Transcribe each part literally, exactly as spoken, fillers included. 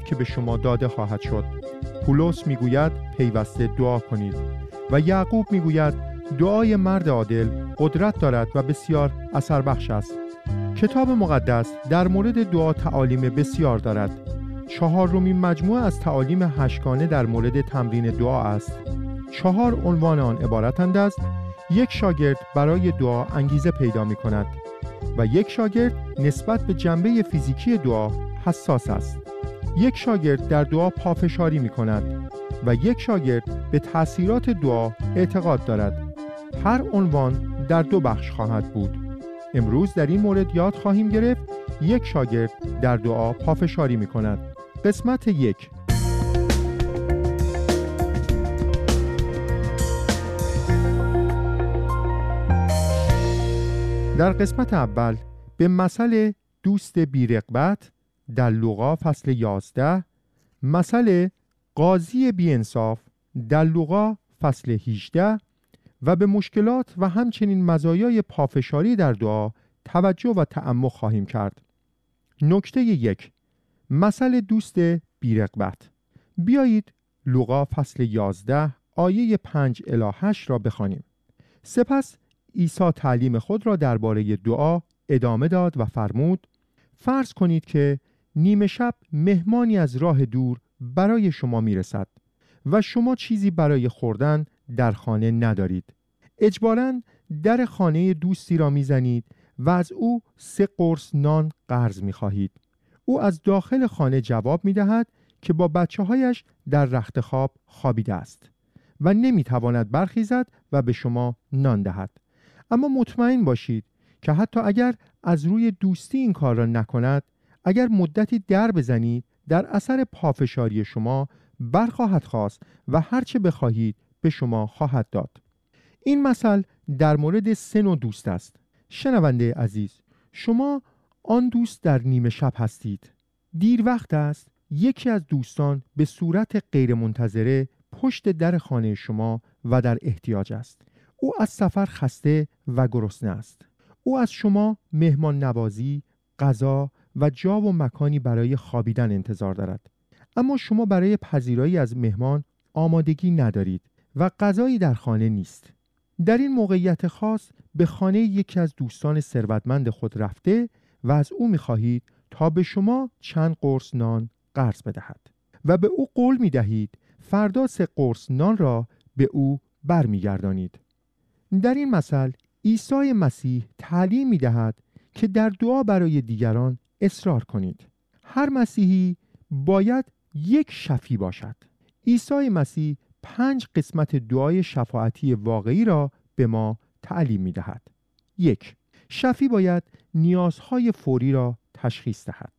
که به شما داده خواهد شد. پولس میگوید پیوسته دعا کنید و یعقوب میگوید دعای مرد عادل قدرت دارد و بسیار اثر بخش است. کتاب مقدس در مورد دعا تعالیم بسیار دارد. چهارمین مجموعه از تعالیم هشتگانه در مورد تمرین دعا است. چهار عنوان آن عبارتند از یک شاگرد برای دعا انگیزه پیدا می کند و یک شاگرد نسبت به جنبه فیزیکی دعا حساس است. یک شاگرد در دعا پافشاری می کند و یک شاگرد به تأثیرات دعا اعتقاد دارد. هر عنوان در دو بخش خواهد بود. امروز در این مورد یاد خواهیم گرفت یک شاگرد در دعا پافشاری می کند. قسمت یک. در قسمت اول به مثل دوست بی‌رغبت در لوقا فصل یازده، مثل قاضی بی‌انصاف در لوقا فصل هجده و به مشکلات و همچنین مزایای پافشاری در دعا توجه و تعمق خواهیم کرد. نکته یک، مثل دوست بی‌رغبت. بیایید لوقا فصل یازده آیه پنج الی هشت را بخوانیم. سپس عیسی تعلیم خود را درباره دعا ادامه داد و فرمود: فرض کنید که نیمه شب مهمانی از راه دور برای شما میرسد و شما چیزی برای خوردن در خانه ندارید. اجباراً در خانه دوستی را میزنید و از او سه قرص نان قرض میخواهید. او از داخل خانه جواب میدهد که با بچه هایش در رخت خواب خوابیده است و نمیتواند برخیزد و به شما نان دهد. اما مطمئن باشید که حتی اگر از روی دوستی این کار را نکند، اگر مدتی در بزنید، در اثر پافشاری شما برخواهد خواست و هرچه بخواهید به شما خواهد داد. این مثل در مورد سه نوع دوست است. شنونده عزیز، شما آن دوست در نیمه شب هستید. دیر وقت است، یکی از دوستان به صورت غیرمنتظره پشت در خانه شما و در احتیاج است. او از سفر خسته و گرسنه است. او از شما مهمان نوازی، غذا و جا و مکانی برای خوابیدن انتظار دارد. اما شما برای پذیرایی از مهمان آمادگی ندارید و غذایی در خانه نیست. در این موقعیت خاص به خانه یکی از دوستان ثروتمند خود رفته و از او می‌خواهید تا به شما چند قرص نان قرض بدهد و به او قول می‌دهید فردا سه قرص نان را به او برمیگردانید. در این مثل عیسی مسیح تعلیم می‌دهد که در دعا برای دیگران اصرار کنید. هر مسیحی باید یک شفیع باشد. عیسی مسیح پنج قسمت دعای شفاعتی واقعی را به ما تعلیم می‌دهد. یک، شفیع باید نیازهای فوری را تشخیص دهد.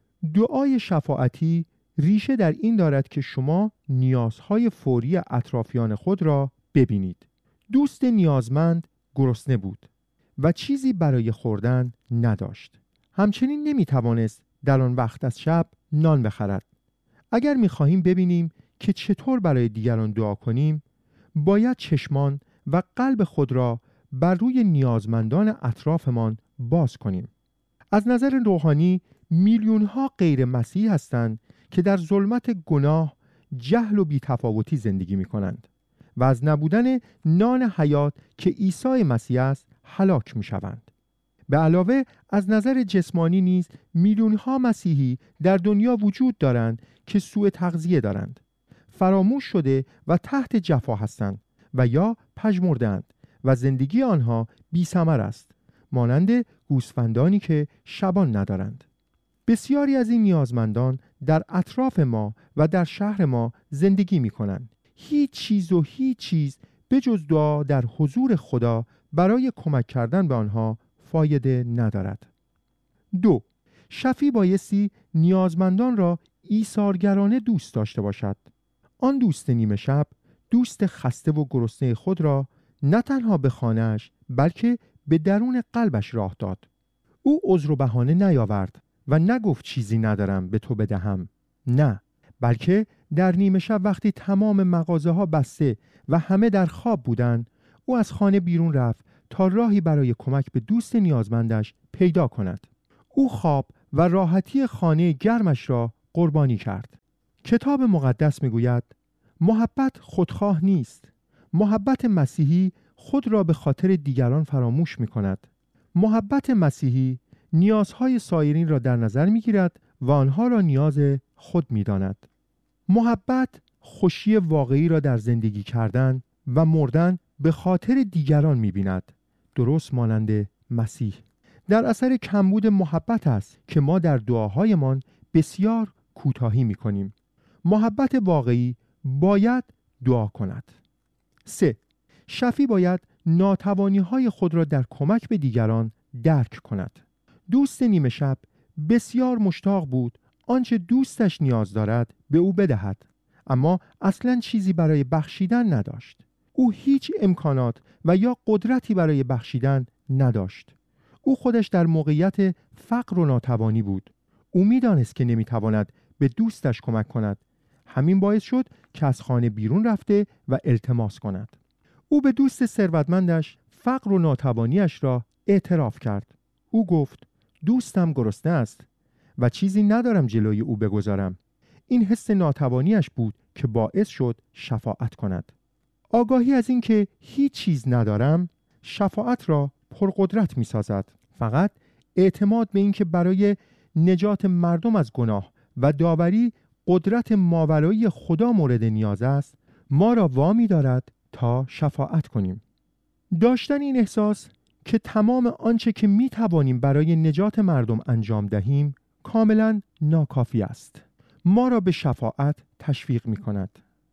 دعای شفاعتی ریشه در این دارد که شما نیازهای فوری اطرافیان خود را ببینید. دوست نیازمند گرسنه بود و چیزی برای خوردن نداشت. همچنین نمی‌توانست در آن وقت از شب نان بخرد. اگر می‌خواهیم ببینیم که چطور برای دیگران دعا کنیم، باید چشمان و قلب خود را بر روی نیازمندان اطرافمان باز کنیم. از نظر روحانی میلیون‌ها غیر مسیحی هستند که در ظلمت گناه، جهل و بی‌تفاوتی زندگی می‌کنند و از نبودن نان حیات که عیسی مسیح است هلاک می‌شوند. به علاوه از نظر جسمانی نیز میلیون‌ها مسیحی در دنیا وجود دارند که سوء تغذیه دارند، فراموش شده و تحت جفا هستند و یا پژمرده‌اند و زندگی آنها بی‌ثمر است، مانند گوسفندانی که شبان ندارند. بسیاری از این نیازمندان در اطراف ما و در شهر ما زندگی می کنند. هیچ چیز و هیچ چیز به جز دعا در حضور خدا برای کمک کردن به آنها فایده ندارد. دو، شفیع بایستی نیازمندان را ایثارگرانه دوست داشته باشد. آن دوست نیمه شب دوست خسته و گرسنه خود را نه تنها به خانه‌اش بلکه به درون قلبش راه داد. او عذر و بهانه نیاورد و نگفت چیزی ندارم به تو بدهم. نه، بلکه در نیمه شب وقتی تمام مغازه ها بسته و همه در خواب بودند، او از خانه بیرون رفت تا راهی برای کمک به دوست نیازمندش پیدا کند. او خواب و راحتی خانه گرمش را قربانی کرد. کتاب مقدس میگوید محبت خودخواه نیست. محبت مسیحی خود را به خاطر دیگران فراموش می‌کند. محبت مسیحی نیازهای سایرین را در نظر می‌گیرد و آنها را نیاز خود می‌داند. محبت خوشی واقعی را در زندگی کردن و مردن به خاطر دیگران می‌بیند، درست مانند مسیح. در اثر کمبود محبت است که ما در دعاهایمان بسیار کوتاهی می‌کنیم. محبت واقعی باید دعا کند. سه. شفیع باید ناتوانی‌های خود را در کمک به دیگران درک کند. دوست نیمه شب بسیار مشتاق بود آنچه دوستش نیاز دارد به او بدهد، اما اصلاً چیزی برای بخشیدن نداشت. او هیچ امکانات و یا قدرتی برای بخشیدن نداشت. او خودش در موقعیت فقر و ناتوانی بود. او می‌دانست که نمی‌تواند به دوستش کمک کند. همین باعث شد که از خانه بیرون رفته و التماس کند. او به دوست ثروتمندش فقر و ناتوانیش را اعتراف کرد. او گفت دوستم گرسنه است و چیزی ندارم جلوی او بگذارم. این حس ناتوانیش بود که باعث شد شفاعت کند. آگاهی از این که هیچ چیز ندارم شفاعت را پرقدرت می سازد. فقط اعتماد به این که برای نجات مردم از گناه و داوری قدرت ماورایی خدا مورد نیاز است ما را وامی دارد تا شفاعت کنیم. داشتن این احساس که تمام آنچه که می توانیم برای نجات مردم انجام دهیم کاملا ناکافی است. ما را به شفاعت تشویق می کند.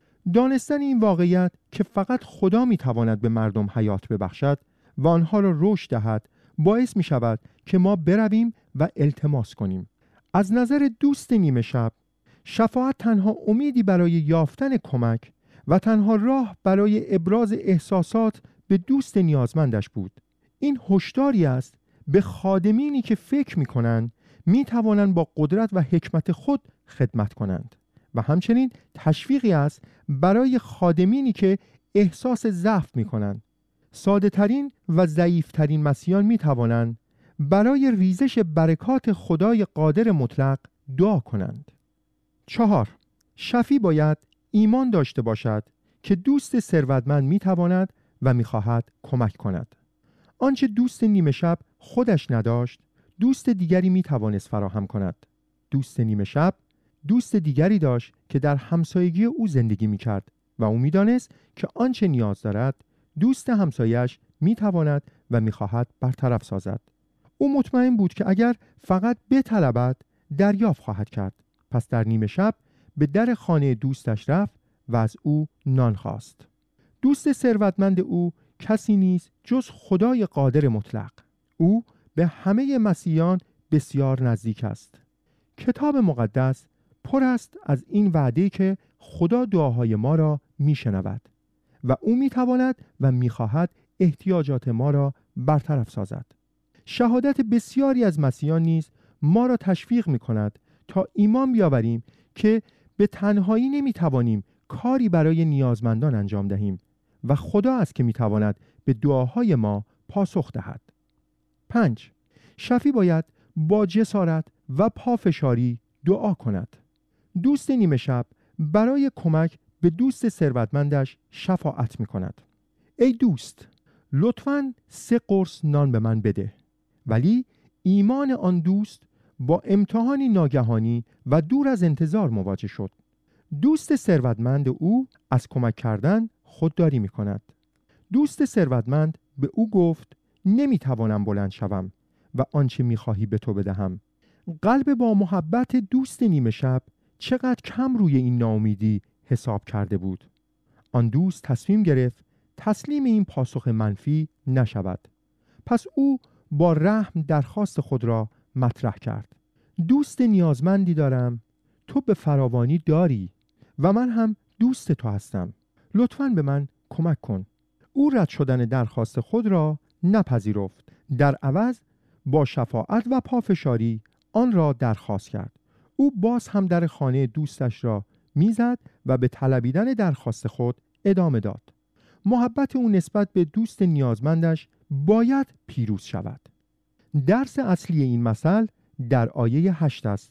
دانستن این واقعیت که فقط خدا می تواند به مردم حیات ببخشد و آنها را رشد دهد باعث می شود که ما برویم و التماس کنیم. از نظر دوست نیمه شب شفاعت تنها امیدی برای یافتن کمک و تنها راه برای ابراز احساسات به دوست نیازمندش بود. این هشداری است به خادمینی که فکر می کنند می توانند با قدرت و حکمت خود خدمت کنند و همچنین تشویقی است برای خادمینی که احساس ضعف می کنند. ساده ترین و ضعیف ترین مسیحیان می توانند برای ریزش برکات خدای قادر مطلق دعا کنند. چهار. شفیع باید ایمان داشته باشد که دوست ثروتمند می تواند و می خواهد کمک کند. آنچه دوست نیمه شب خودش نداشت دوست دیگری می توانست فراهم کند. دوست نیمه شب دوست دیگری داشت که در همسایگی او زندگی می کرد و او می دانست که آنچه نیاز دارد دوست همسایش می تواند و می خواهد برطرف سازد. او مطمئن بود که اگر فقط بطلبد دریافت خواهد کرد. پس در نیمه شب به در خانه دوستش رفت و از او نان خواست. دوست ثروتمند او کسی نیست جز خدای قادر مطلق. او به همه مسیحیان بسیار نزدیک است. کتاب مقدس پر است از این وعده که خدا دعاهای ما را میشنود و او میتواند و میخواهد احتیاجات ما را برطرف سازد. شهادت بسیاری از مسیحیان نیز ما را تشویق میکند تا ایمان بیاوریم که به تنهایی نمیتوانیم کاری برای نیازمندان انجام دهیم و خدا است که میتواند به دعاهای ما پاسخ دهد. پنج. شفیع باید با جسارت و پافشاری دعا کند. دوست نیمه شب برای کمک به دوست ثروتمندش شفاعت می کند. ای دوست، لطفاً سه قرص نان به من بده. ولی ایمان آن دوست با امتحانی ناگهانی و دور از انتظار مواجه شد. دوست ثروتمند او از کمک کردن خودداری می کند. دوست ثروتمند به او گفت نمی توانم بلند شوم و آنچه می خواهی به تو بدهم. قلب با محبت دوست نیمه شب چقدر کم روی این ناامیدی حساب کرده بود. آن دوست تصمیم گرفت تسلیم این پاسخ منفی نشود. پس او با رحم درخواست خود را مطرح کرد. دوست نیازمندی دارم، تو به فراوانی داری و من هم دوست تو هستم. لطفاً به من کمک کن. او رد شدن درخواست خود را نپذیرفت. در عوض با شفاعت و پافشاری آن را درخواست کرد. او باز هم در خانه دوستش را میزد و به طلبیدن درخواست خود ادامه داد. محبت او نسبت به دوست نیازمندش باید پیروز شود. درس اصلی این مثل در آیه هشت است.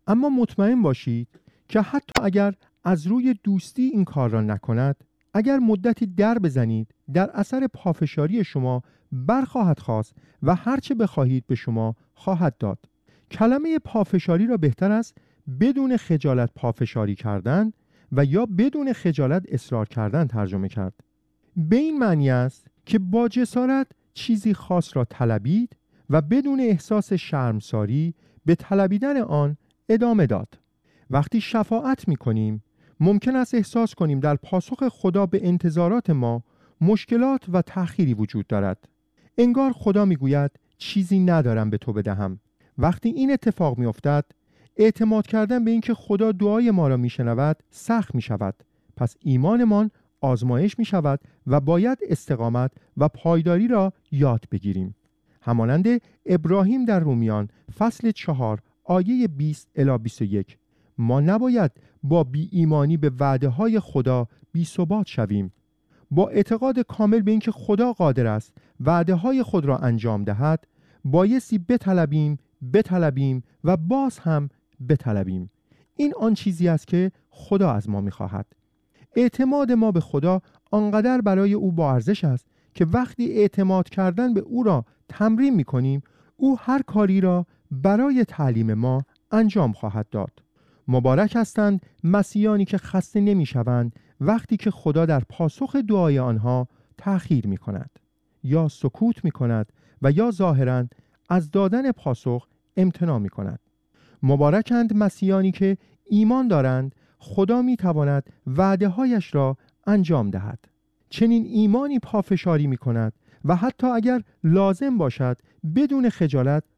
اما مطمئن باشید که حتی اگر از روی دوستی این کار را نکند، اگر مدتی در بزنید، در اثر پافشاری شما برخواهد خواست و هرچه بخواهید به شما خواهد داد. کلمه پافشاری را بهتر است بدون خجالت پافشاری کردن و یا بدون خجالت اصرار کردن ترجمه کرد. به این معنی است که با جسارت چیزی خاص را طلبید و بدون احساس شرمساری به طلبیدن آن ادامه داد. وقتی شفاعت می کنیم ممکن است احساس کنیم در پاسخ خدا به انتظارات ما مشکلات و تأخیری وجود دارد. انگار خدا می گوید چیزی ندارم به تو بدهم. وقتی این اتفاق می افتد، اعتماد کردن به اینکه خدا دعای ما را می شنود سخت می شود. پس ایمانمان آزمایش می شود و باید استقامت و پایداری را یاد بگیریم. همانند ابراهیم در رومیان فصل چهار آیه بیست الی بیست و یک، ما نباید با بی ایمانی به وعده های خدا بی ثبات شویم. با اعتقاد کامل به اینکه خدا قادر است وعده های خود را انجام دهد، بایستی بطلبیم، بطلبیم و باز هم بطلبیم. این آن چیزی است که خدا از ما می‌خواهد. اعتماد ما به خدا آنقدر برای او با ارزش است که وقتی اعتماد کردن به او را تمرین می‌کنیم، او هر کاری را برای تعلیم ما انجام خواهد داد. مبارک هستند مسیحیانی که خسته نمی‌شوند وقتی که خدا در پاسخ دعای آنها تأخیر می‌کند یا سکوت می‌کند و یا ظاهراً از دادن پاسخ امتناع می‌کند. مبارکند مسیحیانی که ایمان دارند خدا می‌تواند وعده‌هایش را انجام دهد. چنین ایمانی پافشاری می‌کند و حتی اگر لازم باشد بدون خجالت